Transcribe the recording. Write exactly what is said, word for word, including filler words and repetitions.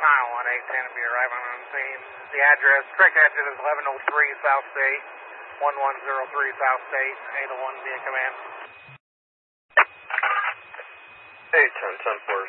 Kyle on eight ten will be arriving on scene. The address, correct address is eleven oh three South State, one one zero three South State, eight oh one be in command. eight ten ten four